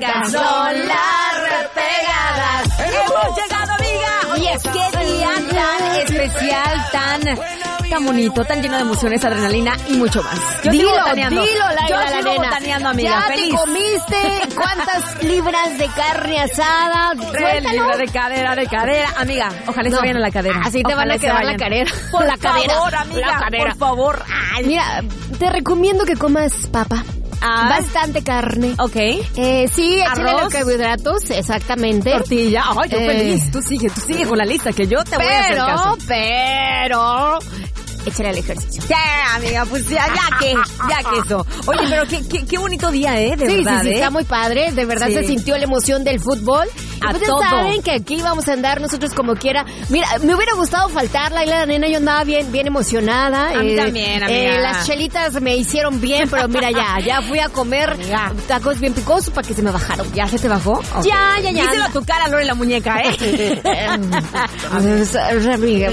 Estas son las repegadas. ¡Hemos llegado, amiga! Y es que día tan especial, tan bonito, tan lleno de emociones, adrenalina y mucho más. Yo sigo botaneando. Yo sigo botaneando, amiga. ¿Ya Feliz. te comiste cuántas libras de carne asada? 3 libras de cadera. Amiga, ojalá se vayan a la cadera. Así te van a quedar la cadera. Por la cadera. favor, amiga, la cadera. por favor. Ay. Mira, te recomiendo que comas papa. Bastante carne. Ok. Sí, échale ¿Arroz? los carbohidratos, exactamente. Tortilla. Ay, yo feliz. Tú sigue con la lista que yo te voy a hacer caso. Pero échale al ejercicio. Ya, amiga, pues ya que eso. Oye, pero qué bonito día, de verdad, Sí, está muy padre. De verdad se sintió la emoción del fútbol. Y pues todo. ya saben que aquí vamos a andar nosotros como quiera. Mira, me hubiera gustado faltar la nena. Yo andaba bien emocionada. A mí también, amiga. Las chelitas me hicieron bien, pero mira, ya fui a comer tacos bien picosos para que se me bajaron. ¿Ya se te bajó? Okay. Ya. Díselo a tu cara, Lore, la muñeca, Amiga,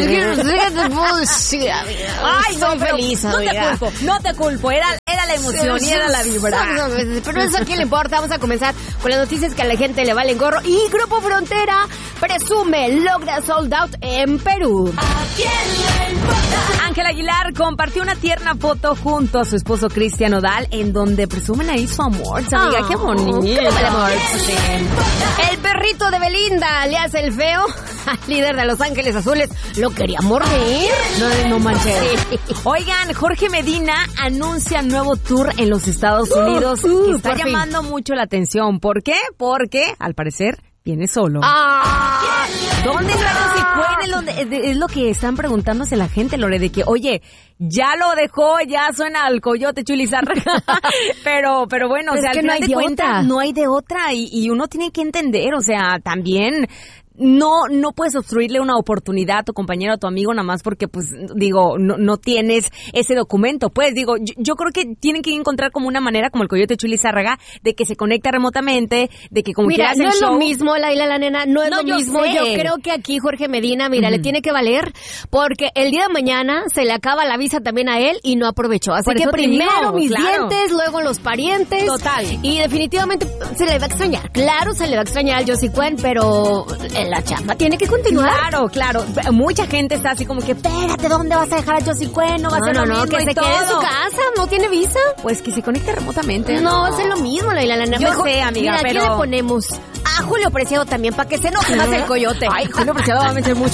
ay, estoy feliz, amiga. No te culpo, era la emoción y era la vibra. Pero eso a quién le importa. Vamos a comenzar con las noticias que a la gente le valen gorro. Y Grupo Frontera presume logra sold out en Perú. ¿A quién le importa? Ángel Aguilar compartió una tierna foto junto a su esposo Cristian Nodal en donde presumen ahí su amor. Amiga, qué bonito. Qué amor. El perrito de Belinda, le hace el feo al líder de Los Ángeles Azules. Lo quería morder. No manches. Sí. Oigan, Jorge Medina anuncia nuevo tour en los Estados Unidos que está llamando mucho la atención. ¿Por qué? Porque, al parecer, viene solo. ¿Dónde luego se puede? Es lo que están preguntándose la gente, Lore, de que, oye, ya lo dejó, ya suena al coyote Chulizárraga. pero bueno, o sea, al que final de cuentas, no hay de otra y uno tiene que entender, o sea, también no puedes obstruirle una oportunidad a tu compañero, a tu amigo, nada más porque, pues, digo, no tienes ese documento. Pues, digo, yo creo que tienen que encontrar como una manera, como el coyote Chulizárraga, de que se conecta remotamente, de que como mira, quieras el no es show. lo mismo, la nena, no es lo yo mismo. sé. Yo creo que aquí Jorge Medina, mira, le tiene que valer, porque el día de mañana se le acaba la visa también a él y no aprovechó. Así Por que eso te primero digo, mis claro. dientes, luego los parientes. Total. Y definitivamente se le va a extrañar. Claro, se le va a extrañar al Josie Cuen, pero la chamba tiene que continuar. Claro. Mucha gente está así como que, espérate, ¿dónde vas a dejar a Josie Cuen? No va a ser lo mismo que y se todo. quede en su casa, no tiene visa. Pues que se conecte remotamente. No, es lo mismo, la nena. Yo sé, amiga, mira, pero... ¿a quién le ponemos? A Julio Preciado también, para que se enoje más el coyote. Ay, Julio Preciado va a meter mucho